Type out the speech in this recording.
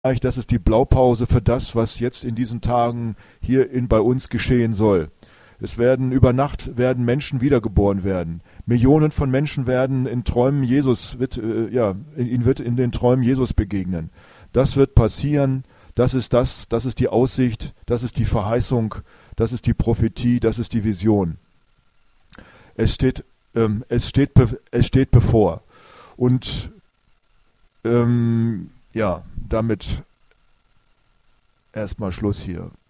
Das ist die Blaupause für das, was jetzt in diesen Tagen bei uns geschehen soll. Über Nacht werden Menschen wiedergeboren werden. Millionen von Menschen werden in Träumen ihnen wird in den Träumen Jesus begegnen. Das wird passieren. Das ist die Aussicht, das ist die Verheißung, das ist die Prophetie, das ist die Vision. Es steht bevor. Und damit erstmal Schluss hier.